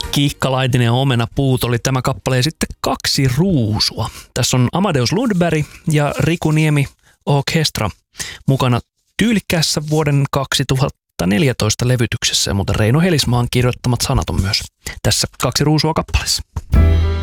Kiikkalaitinen ja omenapuut oli tämä kappale ja sitten Kaksi ruusua. Tässä on Amadeus Lundberg ja Riku Niemi Orkestra mukana tyylikkäässä vuoden 2014 levytyksessä ja muuten Reino Helismaan kirjoittamat sanat on myös tässä Kaksi ruusua kappaleessa.